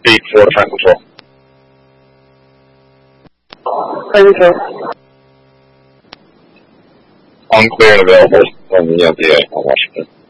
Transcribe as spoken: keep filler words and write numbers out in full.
eight for defense control. Defense control. Unclear and available from the M D A on Washington.